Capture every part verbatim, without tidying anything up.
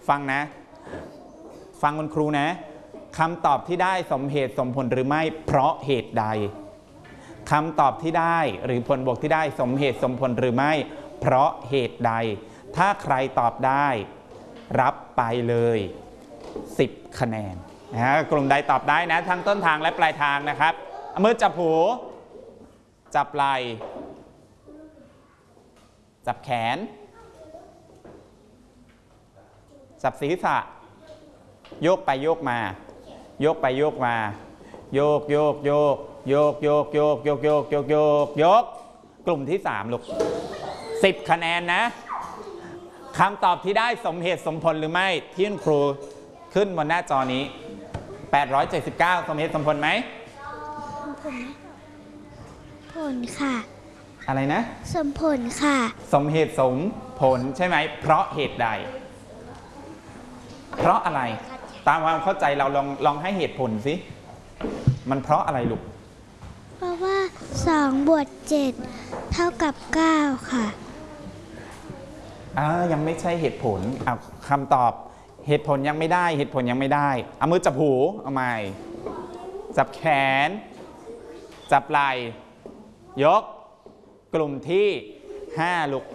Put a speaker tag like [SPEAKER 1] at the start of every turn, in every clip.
[SPEAKER 1] ฟังนะฟังคุณครูนะคำตอบที่ได้สมเหตุสมผลหรือไม่เพราะเหตุใดคำตอบที่ได้หรือผลบวกที่ได้สมเหตุสมผลหรือไม่เพราะเหตุใดถ้าใครตอบได้รับไปเลยสิบคะแนนนะกลุ่มใดตอบได้นะทั้งต้นทางและปลายทางนะครับเอามือจับหูจับไหล่จับแขนจับศีรษะโยกไปโยกมาโยกไปโยกมาโยกโยกโยกโยกโยกโยกโยกโยกโยกโยกโยกกลุ่มที่สามลูกสิบคะแนนนะคำตอบที่ได้สมเหตุสมผลหรือไม่ที่คุณครูขึ้นบนหน้าจอนี้แปดร้อยเจ็ดสิบเก้าสมเหตุสมผลไหม
[SPEAKER 2] ผลค่ะ
[SPEAKER 1] อะไรนะ
[SPEAKER 2] สมผลค่ะ
[SPEAKER 1] สมเหตุสมผลใช่ไหมเพราะเหตุใดเพราะอะไรตามความเข้าใจเราลองลองให้เหตุผลสิมันเพราะอะไรลูก
[SPEAKER 2] เพราะว่าสองบวกเจ็ดเท่ากับเก้าค่ะ
[SPEAKER 1] อ่ายังไม่ใช่เหตุผลเอาคำตอบเหตุผลยังไม่ได้เหตุผลยังไม่ได้เอามือจับหูเอาใหม่จับแขนจับไหล่ยกกลุ่มที่ห้าลูก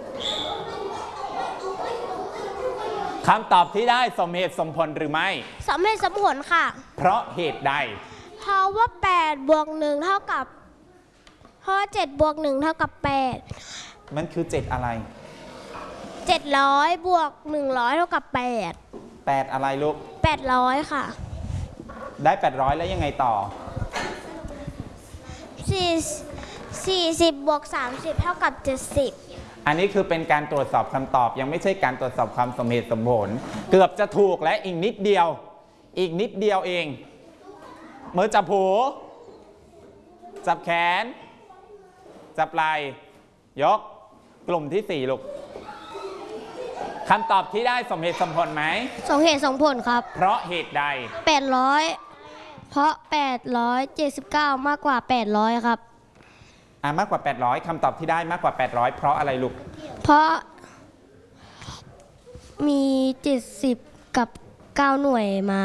[SPEAKER 1] คำตอบที่ได้สมเหตุสมผลหรือไม่
[SPEAKER 2] สมเหตุสมผลค่ะ
[SPEAKER 1] เพราะเหตุใด
[SPEAKER 2] เพราะว่าแปดบวกหนึ่งเท่ากับเพราะเจ็ดบวกหนึ่งเท่ากับแปด
[SPEAKER 1] มันคือเจ็ดอะไร
[SPEAKER 2] เจ็ดร้อยบวกหนึ่งร้อยเท่ากับแปด
[SPEAKER 1] แปดอะไรลูก
[SPEAKER 2] แปดร้อยค่ะ
[SPEAKER 1] ได้แปดร้อยแล้วยังไงต่อ
[SPEAKER 2] สี่สี่สิบบวกสามสิบเท่ากับเจ็ดสิบ
[SPEAKER 1] อันนี้คือเป็นการตรวจสอบคำตอบยังไม่ใช่การตรวจสอบความสมเหตุสมผลเกือบจะถูกและอีกนิดเดียวอีกนิดเดียวเองมือจับหูจับแขนจับไหล่ยกกลุ่มที่สี่ลูกคำตอบที่ได้สมเหตุสมผลไหม
[SPEAKER 2] สมเหตุสมผลครับ
[SPEAKER 1] เพราะเหตุใด
[SPEAKER 2] แปดร้อยเพราะแปดร้อยเจ็ดสิบเก้ามากกว่าแปดร้อยครับ
[SPEAKER 1] อ่ามากกว่าแปดร้อยคำตอบที่ได้มากกว่าแปดร้อยเพราะอะไรลูก
[SPEAKER 2] เพราะมีเจ็ดสิบกับเก้าหน่วยมา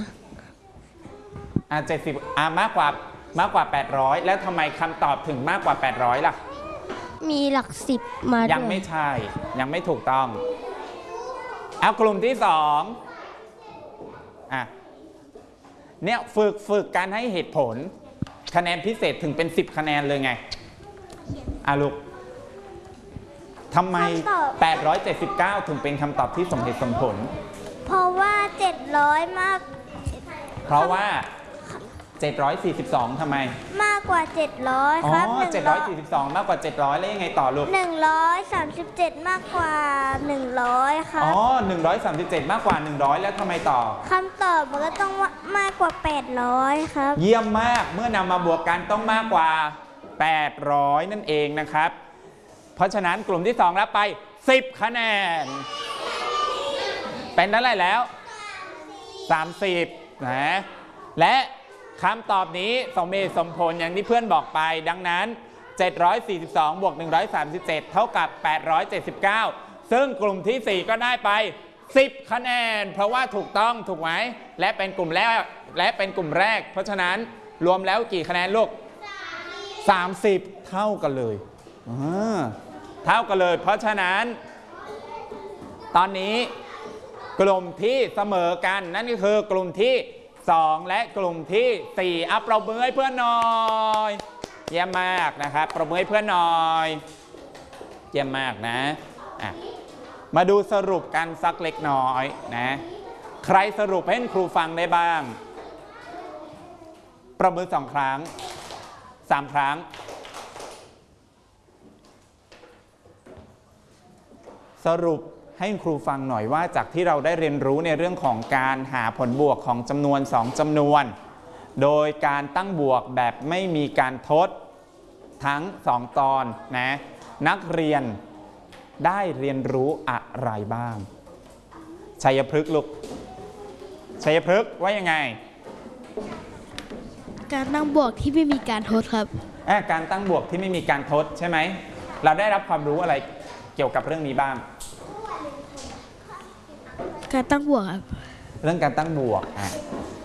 [SPEAKER 1] อ่าเจ็ดสิบอ่ามากกว่ามากกว่าแปดร้อยแล้วทำไมคำตอบถึงมากกว่าแปดร้อยล่ะ
[SPEAKER 2] มีหลักสิบมา
[SPEAKER 1] ยังไม่ใช่ยังไม่ถูกต้องเอากลุ่มที่สองอ่ะเนี่ยฝึกฝึกการให้เหตุผลคะแนนพิเศษถึงเป็นสิบคะแนนเลยไงอ่ะลูกทำไมแปดร้อยเจ็ดสิบเก้าถึงเป็นคำตอบที่สมเหตุสมผล
[SPEAKER 2] เพราะว่าเจ็ดร้อยมาก
[SPEAKER 1] เพราะว่าเจ็ดร้อยสี่สิบสองทำไม
[SPEAKER 2] มากกว่าเจ็ดร้อยครับ
[SPEAKER 1] อ๋อเจ็ดร้อยสี่สิบสองมากกว่าเจ็ดร้อยแล้วยังไงต่อลูก
[SPEAKER 2] หนึ่งร้อยสามสิบเจ็ดมากกว่าหนึ่งร้อยครับ
[SPEAKER 1] อ๋อหนึ่งร้อยสามสิบเจ็ดมากกว่าหนึ่งร้อยแล้วทำไมต่อ
[SPEAKER 2] คำตอบมันก็ต้องมากกว่าแปดร้อยครับ
[SPEAKER 1] เยี่ยมมากเมื่อนำมาบวกกันต้องมากกว่าแปดร้อยนั่นเองนะครับเพราะฉะนั้นกลุ่มที่สองรับไปสิบคะแนนเป็นเท่าไหร่แล้วสามสิบนะและคำตอบนี้สมเหตุสมผลอย่างที่เพื่อนบอกไปดังนั้นเจ็ดร้อยสี่สิบสองบวกหนึ่งร้อยสามสิบเจ็ดเท่ากับแปดร้อยเจ็ดสิบเก้าซึ่งกลุ่มที่สี่ก็ได้ไปสิบคะแนนเพราะว่าถูกต้องถูกไหมและเป็นกลุ่มแรกและเป็นกลุ่มแรกเพราะฉะนั้นรวมแล้วกี่คะแนนลูกสามสิบเท่ากันเลยเท่ากันเลยเพราะฉะนั้นตอนนี้กลุ่มที่เสมอกันนั่นก็คือกลุ่มที่สองและกลุ่มที่สี่อัปปรบมือให้เพื่อนหน่อยเยี่ยมมากนะครับปรบมือให้เพื่อนหน่อยเยี่ยมมากนะอ่ะมาดูสรุปกันสักเล็กน้อยนะใครสรุปให้ครูฟังได้บ้างปรบมือสองครั้งสามครั้งสรุปให้ครูฟังหน่อยว่าจากที่เราได้เรียนรู้ในเรื่องของการหาผลบวกของจำนวนสองจำนวนโดยการตั้งบวกแบบไม่มีการทดทั้งสองตอนนะนักเรียนได้เรียนรู้อะไรบ้างชัยพฤกษ์ลูกชัยพฤกษ์ว่ายังไง
[SPEAKER 2] การตั้งบวกที่ไม่มีการทดครับ
[SPEAKER 1] การตั้งบวกที่ไม่มีการทดใช่ไหมเราได้รับความรู้อะไรเกี่ยวกับเรื่องนี้บ้าง
[SPEAKER 3] การตั้งบวกครับ
[SPEAKER 1] เรื่องการตั้งบวกอ่ะ